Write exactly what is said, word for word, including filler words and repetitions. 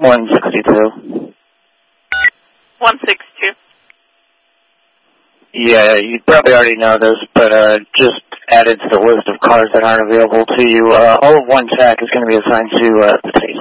one sixty-two. one sixty-two. Yeah, you probably already know this, but uh, just added to the list of cars that aren't available to you. Uh, all of one track is going to be assigned to uh, the